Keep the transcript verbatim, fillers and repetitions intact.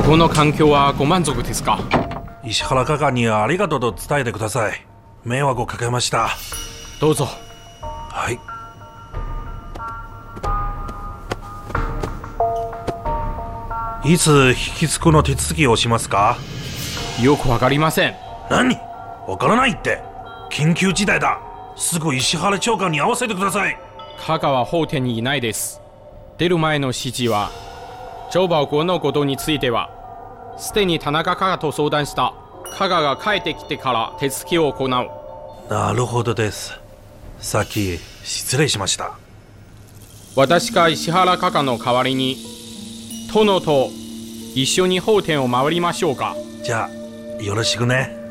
この環境はご満足ですか？ 石原課官にはありがとうと伝えてください。迷惑をかけました。 どうぞ。 はい。いつ引き継ぐの手続きをしますか？ よくわかりません。 何？わからないって。緊急事態だ。すぐ石原長官に会わせてください。 課がは法廷にいないです。出る前の指示は、張保国のことについてはすでに田中課と相談した。課が帰ってきてから手続きを行う。 なるほどです。さっき失礼しました。 私が石原課の代わりに殿と一緒に法廷を回りましょうか。 じゃあよろしくね。